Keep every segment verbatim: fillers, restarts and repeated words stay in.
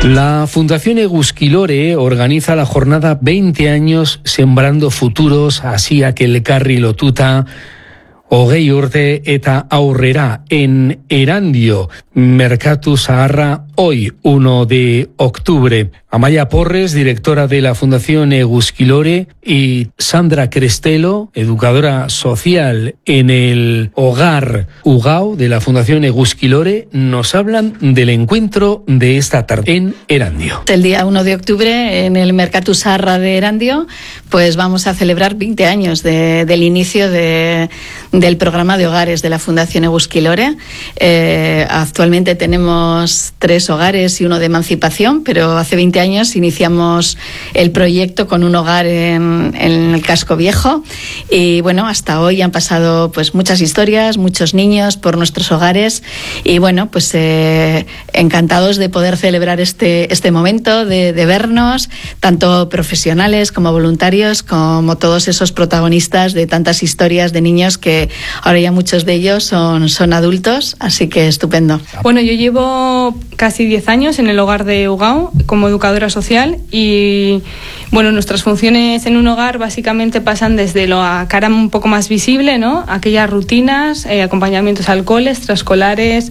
La Fundación Eguzkilore organiza la jornada veinte años sembrando futuros, así aquel carri lotuta, hogei urte eta aurrera, en Erandio, Merkatu Zaharra, hoy, uno de octubre. Amaia Porres, directora de la Fundación Eguzkilore, y Sandra Crestelo, educadora social en el Hogar Ugao de la Fundación Eguzkilore, nos hablan del encuentro de esta tarde en Erandio. El día uno de octubre, en el Merkatu Zaharra de Erandio, pues vamos a celebrar veinte años de, del inicio de, del programa de hogares de la Fundación Eguzkilore. Eh, actualmente tenemos tres hogares y uno de emancipación, pero hace veinte años iniciamos el proyecto con un hogar en, en el Casco Viejo, y bueno, hasta hoy han pasado pues muchas historias, muchos niños por nuestros hogares, y bueno, pues eh, encantados de poder celebrar este, este momento, de, de vernos, tanto profesionales como voluntarios, como todos esos protagonistas de tantas historias de niños que ahora ya muchos de ellos son, son adultos, así que estupendo. Bueno, yo llevo casi diez años en el hogar de Ugao como educadora social, y bueno, nuestras funciones en un hogar básicamente pasan desde la cara un poco más visible, ¿no? Aquellas rutinas, eh, acompañamientos al cole, extraescolares,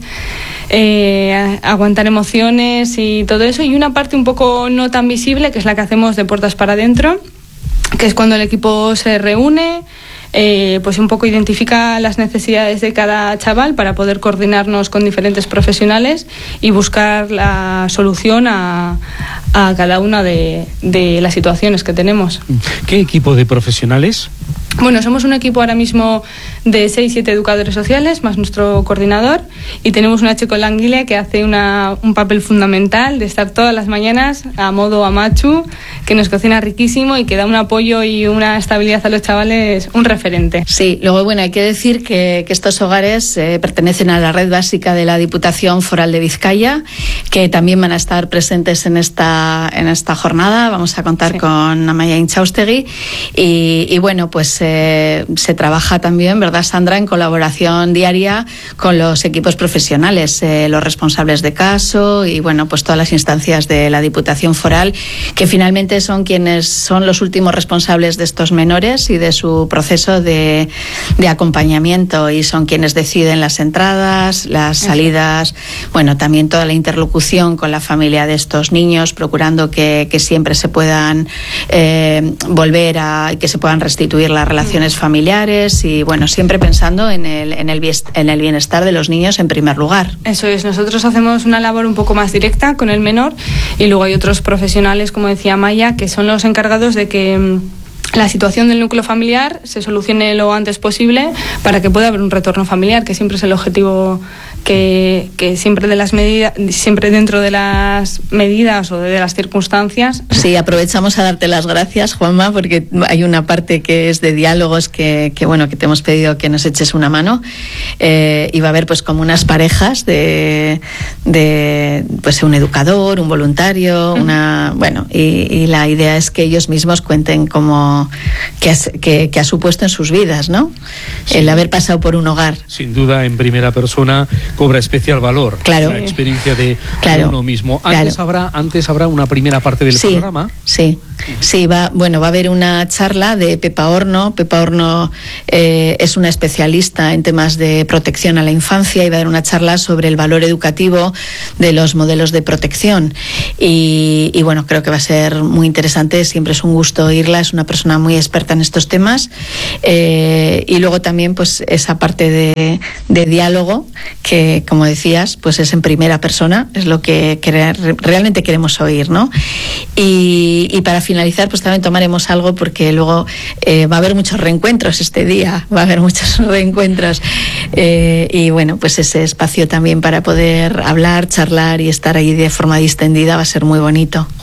eh, aguantar emociones y todo eso, y una parte un poco no tan visible, que es la que hacemos de puertas para adentro, que es cuando el equipo se reúne, Eh, pues un poco identifica las necesidades de cada chaval para poder coordinarnos con diferentes profesionales y buscar la solución a, a cada una de, de las situaciones que tenemos. ¿Qué equipo de profesionales? Bueno, somos un equipo ahora mismo de seis siete educadores sociales, más nuestro coordinador, y tenemos una chico Languile que hace una, un papel fundamental de estar todas las mañanas a modo amachu, que nos cocina riquísimo y que da un apoyo y una estabilidad a los chavales, un referente. Sí, luego bueno, hay que decir que, que estos hogares eh, pertenecen a la red básica de la Diputación Foral de Vizcaya, que también van a estar presentes en esta, en esta jornada. Vamos a contar sí. con Amaia Intxaustegui, y, y bueno, pues Eh, se trabaja también, ¿verdad, Sandra?, en colaboración diaria con los equipos profesionales, eh, los responsables de caso y bueno, pues todas las instancias de la Diputación Foral, que finalmente son quienes son los últimos responsables de estos menores y de su proceso de, de acompañamiento, y son quienes deciden las entradas, las salidas, bueno, también toda la interlocución con la familia de estos niños, procurando que, que siempre se puedan eh, volver a, que se puedan restituir las relaciones familiares, y bueno, siempre pensando en el, en el en el bienestar de los niños en primer lugar. Eso es, nosotros hacemos una labor un poco más directa con el menor, y luego hay otros profesionales, como decía Maya, que son los encargados de que la situación del núcleo familiar se solucione lo antes posible para que pueda haber un retorno familiar, que siempre es el objetivo, que, que siempre de las medidas, siempre dentro de las medidas o de las circunstancias. Sí, aprovechamos a darte las gracias, Juanma, porque hay una parte que es de diálogos que, que bueno, que te hemos pedido que nos eches una mano, eh, y va a haber pues como unas parejas de, de pues un educador, un voluntario, una, bueno, y, y la idea es que ellos mismos cuenten cómo que, has, que, que ha supuesto en sus vidas, ¿no? Sí. El haber pasado por un hogar. Sin duda, en primera persona cobra especial valor, claro, la experiencia de, claro, de uno mismo. Antes, claro. habrá, antes habrá una primera parte del sí, programa. Sí, sí, va, bueno, va a haber una charla de Pepa Horno. Pepa Horno eh, es una especialista en temas de protección a la infancia, y va a haber una charla sobre el valor educativo de los modelos de protección. Y, y bueno, creo que va a ser muy interesante, siempre es un gusto oírla, es una persona muy experta en estos temas. Eh, y luego también pues esa parte de, de diálogo, que como decías, pues es en primera persona, es lo que realmente queremos oír, ¿no? Y, y para finalizar, pues también tomaremos algo, porque luego eh, va a haber muchos reencuentros este día, va a haber muchos reencuentros, eh, y bueno, pues ese espacio también para poder hablar, charlar y estar ahí de forma distendida va a ser muy bonito.